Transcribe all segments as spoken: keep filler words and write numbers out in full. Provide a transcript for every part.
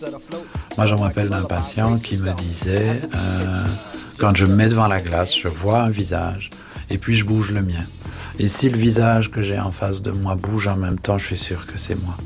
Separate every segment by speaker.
Speaker 1: Moi, je me rappelle d'un patient qui me disait, euh, quand je me mets devant la glace, je vois un visage et puis je bouge le mien. Et si le visage que j'ai en face de moi bouge en même temps, je suis sûr que c'est moi.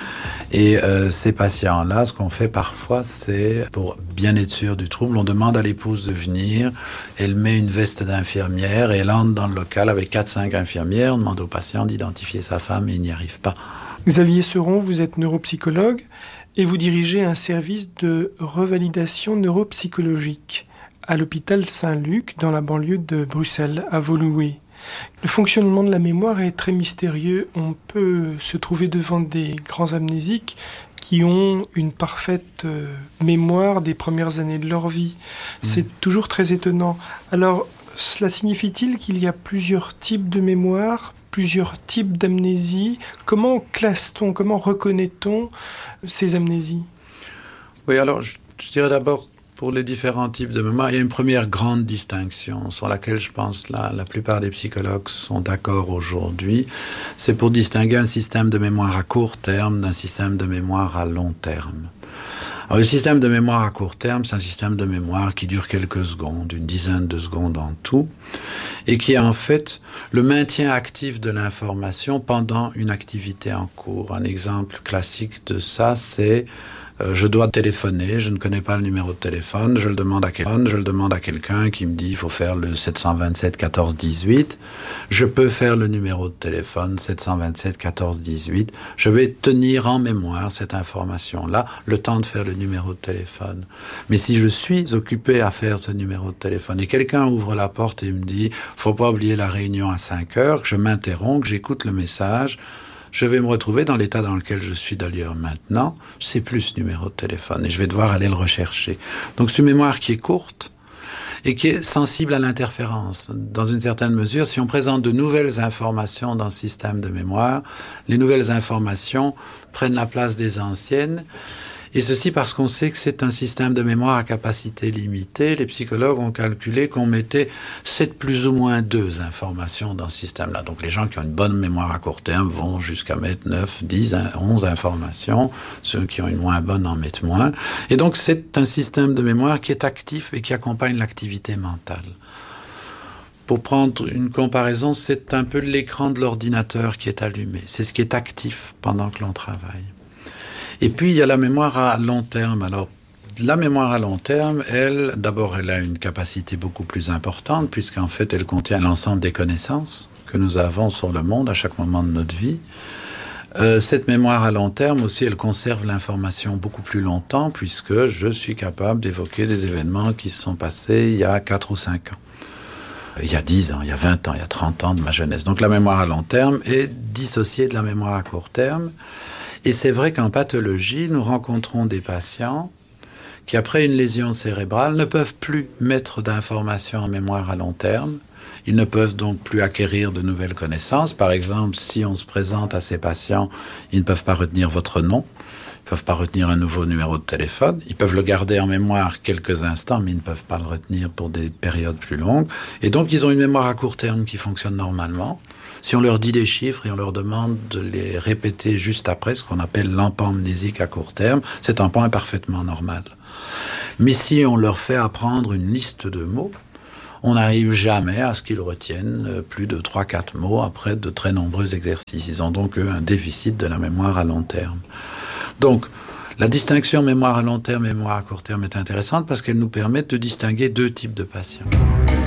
Speaker 1: Et euh, ces patients-là, ce qu'on fait parfois, c'est, pour bien être sûr du trouble, on demande à l'épouse de venir, elle met une veste d'infirmière et elle entre dans le local avec quatre cinq infirmières, on demande au patient d'identifier sa femme et il n'y arrive pas.
Speaker 2: Xavier Seron, vous êtes neuropsychologue et vous dirigez un service de revalidation neuropsychologique à l'hôpital Saint-Luc, dans la banlieue de Bruxelles, à Woluwe. Le fonctionnement de la mémoire est très mystérieux. On peut se trouver devant des grands amnésiques qui ont une parfaite euh, mémoire des premières années de leur vie. Mmh. C'est toujours très étonnant. Alors, cela signifie-t-il qu'il y a plusieurs types de mémoire, plusieurs types d'amnésie? Comment classe-t-on, comment reconnaît-on ces amnésies?
Speaker 1: Oui, alors, je, je dirais d'abord, pour les différents types de mémoire, il y a une première grande distinction sur laquelle je pense la, la plupart des psychologues sont d'accord aujourd'hui. C'est pour distinguer un système de mémoire à court terme d'un système de mémoire à long terme. Alors, le système de mémoire à court terme, c'est un système de mémoire qui dure quelques secondes, une dizaine de secondes en tout, et qui est en fait le maintien actif de l'information pendant une activité en cours. Un exemple classique de ça, c'est Euh, je dois téléphoner, je ne connais pas le numéro de téléphone, je le demande à quelqu'un, je le demande à quelqu'un qui me dit il faut faire le sept cent vingt-sept quatorze dix-huit. Je peux faire le numéro de téléphone sept cent vingt-sept quatorze dix-huit. Je vais tenir en mémoire cette information-là, le temps de faire le numéro de téléphone. Mais si je suis occupé à faire ce numéro de téléphone et quelqu'un ouvre la porte et me dit faut pas oublier la réunion à cinq heures, que je m'interromps, que j'écoute le message, je vais me retrouver dans l'état dans lequel je suis d'ailleurs maintenant. Je sais plus ce numéro de téléphone et je vais devoir aller le rechercher. Donc c'est une mémoire qui est courte et qui est sensible à l'interférence. Dans une certaine mesure, si on présente de nouvelles informations dans ce système de mémoire, les nouvelles informations prennent la place des anciennes. Et ceci parce qu'on sait que c'est un système de mémoire à capacité limitée. Les psychologues ont calculé qu'on mettait sept plus ou moins deux informations dans ce système-là. Donc les gens qui ont une bonne mémoire à court terme vont jusqu'à mettre neuf, dix, onze informations. Ceux qui ont une moins bonne en mettent moins. Et donc c'est un système de mémoire qui est actif et qui accompagne l'activité mentale. Pour prendre une comparaison, c'est un peu l'écran de l'ordinateur qui est allumé. C'est ce qui est actif pendant que l'on travaille. Et puis, il y a la mémoire à long terme. Alors, la mémoire à long terme, elle, d'abord, elle a une capacité beaucoup plus importante, puisqu'en fait, elle contient l'ensemble des connaissances que nous avons sur le monde à chaque moment de notre vie. Euh, cette mémoire à long terme aussi, elle conserve l'information beaucoup plus longtemps, puisque je suis capable d'évoquer des événements qui se sont passés il y a quatre ou cinq ans. Il y a dix ans, il y a vingt ans, il y a trente ans de ma jeunesse. Donc, la mémoire à long terme est dissociée de la mémoire à court terme. Et c'est vrai qu'en pathologie, nous rencontrons des patients qui, après une lésion cérébrale, ne peuvent plus mettre d'informations en mémoire à long terme. Ils ne peuvent donc plus acquérir de nouvelles connaissances. Par exemple, si on se présente à ces patients, ils ne peuvent pas retenir votre nom, ils ne peuvent pas retenir un nouveau numéro de téléphone. Ils peuvent le garder en mémoire quelques instants, mais ils ne peuvent pas le retenir pour des périodes plus longues. Et donc, ils ont une mémoire à court terme qui fonctionne normalement. Si on leur dit des chiffres et on leur demande de les répéter juste après, ce qu'on appelle l'empamnésique à court terme, cet empan est parfaitement normal. Mais si on leur fait apprendre une liste de mots, on n'arrive jamais à ce qu'ils retiennent plus de trois quatre mots après de très nombreux exercices. Ils ont donc, eux, un déficit de la mémoire à long terme. Donc, la distinction mémoire à long terme et mémoire à court terme est intéressante parce qu'elle nous permet de distinguer deux types de patients.